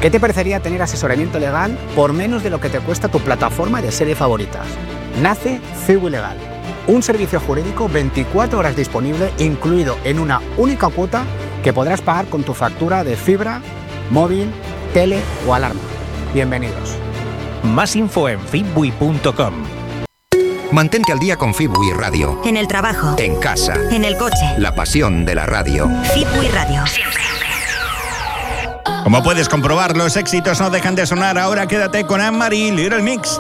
¿Qué te parecería tener asesoramiento legal por menos de lo que te cuesta tu plataforma de series favoritas? Nace Cibu Legal, un servicio jurídico 24 horas disponible, incluido en una única cuota que podrás pagar con tu factura de fibra, móvil, tele o alarma. Bienvenidos. Más info en fitbui.com. Mantente al día con Fitbui Radio. En el trabajo. En casa. En el coche. La pasión de la radio. Fitbui Radio. Siempre. Como puedes comprobar, los éxitos no dejan de sonar. Ahora quédate con Anne-Marie, Little Mix.